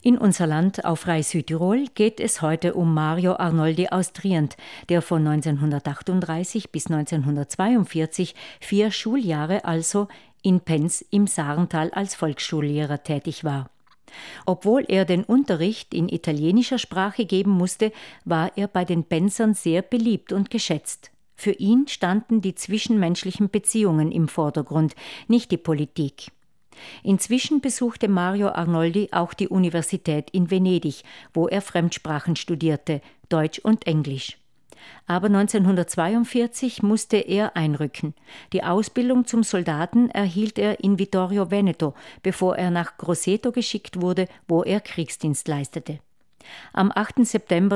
In unser Land auf Rai Südtirol geht es heute um Mario Arnoldi aus Trient, der von 1938 bis 1942 4 Schuljahre also in Penz im Sarental als Volksschullehrer tätig war. Obwohl er den Unterricht in italienischer Sprache geben musste, war er bei den Penzern sehr beliebt und geschätzt. Für ihn standen die zwischenmenschlichen Beziehungen im Vordergrund, nicht die Politik. Inzwischen besuchte Mario Arnoldi auch die Universität in Venedig, wo er Fremdsprachen studierte, Deutsch und Englisch. Aber 1942 musste er einrücken. Die Ausbildung zum Soldaten erhielt er in Vittorio Veneto, bevor er nach Grosseto geschickt wurde, wo er Kriegsdienst leistete. Am 8. September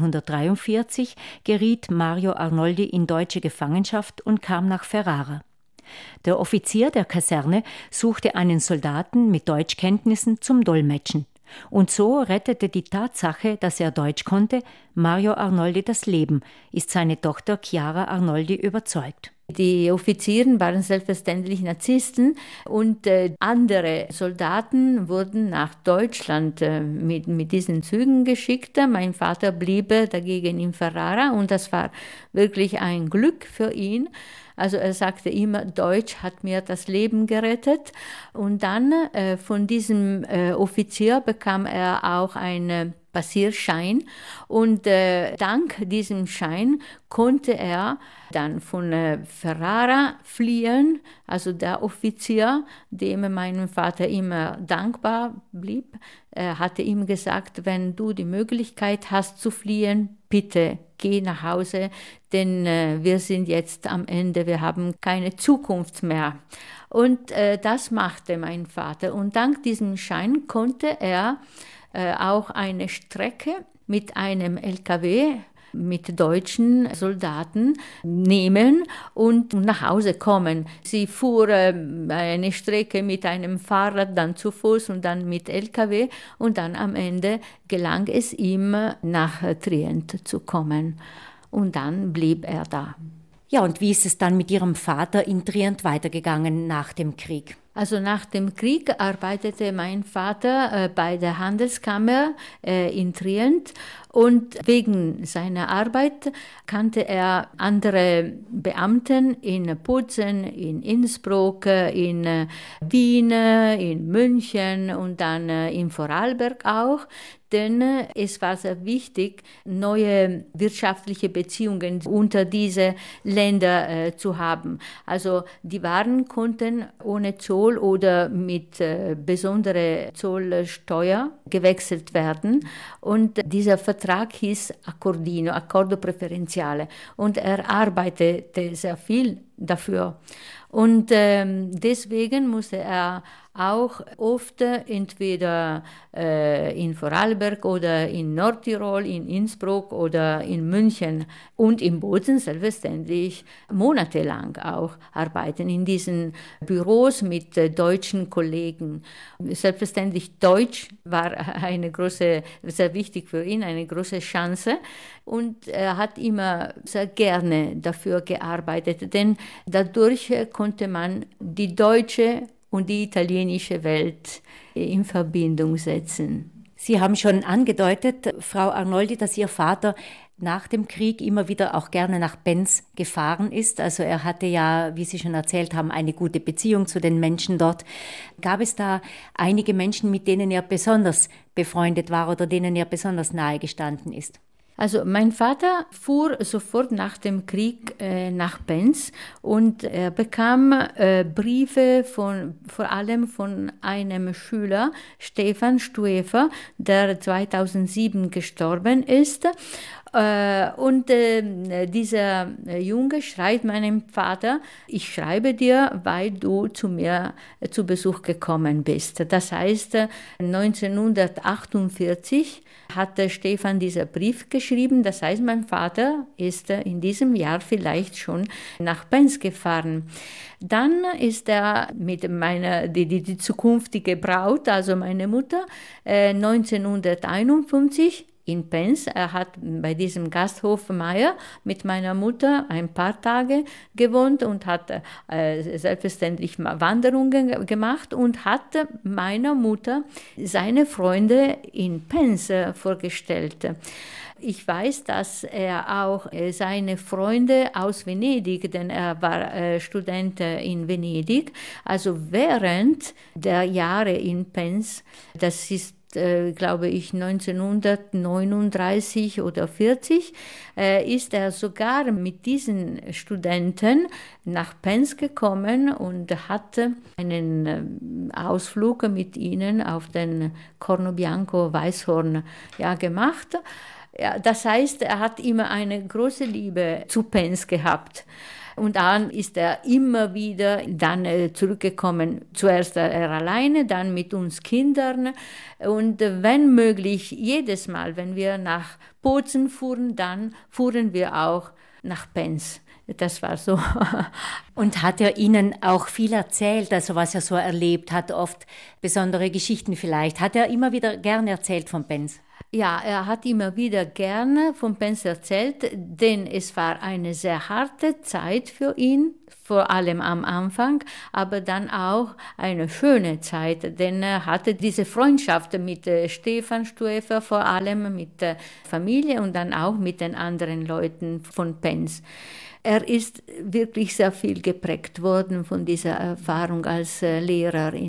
1943 geriet Mario Arnoldi in deutsche Gefangenschaft und kam nach Ferrara. Der Offizier der Kaserne suchte einen Soldaten mit Deutschkenntnissen zum Dolmetschen. Und so rettete die Tatsache, dass er Deutsch konnte, Mario Arnoldi das Leben, ist seine Tochter Chiara Arnoldi überzeugt. Die Offiziere waren selbstverständlich Narzissten und andere Soldaten wurden nach Deutschland mit diesen Zügen geschickt. Mein Vater blieb dagegen in Ferrara und das war wirklich ein Glück für ihn. Also er sagte immer, Deutsch hat mir das Leben gerettet. Und dann von diesem Offizier bekam er auch einen Passierschein. Und dank diesem Schein konnte er dann von Ferrara fliehen. Also der Offizier, dem mein Vater immer dankbar blieb, hatte ihm gesagt, wenn du die Möglichkeit hast zu fliehen, bitte geh nach Hause, denn wir sind jetzt am Ende, wir haben keine Zukunft mehr. Und das machte mein Vater. Und dank diesem Schein konnte er auch eine Strecke mit einem LKW mit deutschen Soldaten nehmen und nach Hause kommen. Sie fuhr eine Strecke mit einem Fahrrad, dann zu Fuß und dann mit LKW und dann am Ende gelang es ihm, nach Trient zu kommen. Und dann blieb er da. Ja, und wie ist es dann mit Ihrem Vater in Trient weitergegangen nach dem Krieg? Also nach dem Krieg arbeitete mein Vater bei der Handelskammer in Trient und wegen seiner Arbeit kannte er andere Beamten in Putzen, in Innsbruck, in Wien, in München und dann in Vorarlberg auch. Denn es war sehr wichtig, neue wirtschaftliche Beziehungen unter diese Länder zu haben. Also die Waren konnten ohne Zoll oder mit besonderer Zollsteuer gewechselt werden. Und dieser Vertrag hieß Accordino, Accordo Preferenziale. Und er arbeitete sehr viel dafür. Und deswegen musste er auch oft entweder in Vorarlberg oder in Nordtirol, in Innsbruck oder in München und in Bozen selbstverständlich monatelang auch arbeiten in diesen Büros mit deutschen Kollegen. Selbstverständlich Deutsch war eine große, sehr wichtig für ihn, eine große Chance und er hat immer sehr gerne dafür gearbeitet, denn dadurch konnte man die deutsche und die italienische Welt in Verbindung setzen. Sie haben schon angedeutet, Frau Arnoldi, dass Ihr Vater nach dem Krieg immer wieder auch gerne nach Penz gefahren ist. Also er hatte ja, wie Sie schon erzählt haben, eine gute Beziehung zu den Menschen dort. Gab es da einige Menschen, mit denen er besonders befreundet war oder denen er besonders nahe gestanden ist? Also mein Vater fuhr sofort nach dem Krieg nach Penz und er bekam Briefe vor allem von einem Schüler, Stefan Stuefer, der 2007 gestorben ist. Und dieser Junge schreibt meinem Vater, ich schreibe dir, weil du zu mir zu Besuch gekommen bist. Das heißt, 1948 hatte Stefan dieser Brief geschrieben. Das heißt, mein Vater ist in diesem Jahr vielleicht schon nach Penz gefahren. Dann ist er mit die zukünftige Braut, also meine Mutter, 1951 in Penz. Er hat bei diesem Gasthof Meier mit meiner Mutter ein paar Tage gewohnt und hat selbstverständlich Wanderungen gemacht und hat meiner Mutter seine Freunde in Penz vorgestellt. Ich weiß, dass er auch seine Freunde aus Venedig, denn er war Student in Venedig, also während der Jahre in Penz, das ist glaube ich 1939 oder 40, ist er sogar mit diesen Studenten nach Penz gekommen und hatte einen Ausflug mit ihnen auf den Corno Bianco Weißhorn gemacht. Ja, das heißt, er hat immer eine große Liebe zu Penz gehabt. Und dann ist er immer wieder dann zurückgekommen, zuerst er alleine, dann mit uns Kindern und wenn möglich, jedes Mal, wenn wir nach Bozen fuhren, dann fuhren wir auch nach Penz. Das war so. Und hat er Ihnen auch viel erzählt, also was er so erlebt hat, oft besondere Geschichten vielleicht? Hat er immer wieder gern erzählt von Penz? Ja, er hat immer wieder gerne von Penz erzählt, denn es war eine sehr harte Zeit für ihn, vor allem am Anfang, aber dann auch eine schöne Zeit, denn er hatte diese Freundschaft mit Stefan Stoefer, vor allem mit der Familie und dann auch mit den anderen Leuten von Penz. Er ist wirklich sehr viel geprägt worden von dieser Erfahrung als Lehrer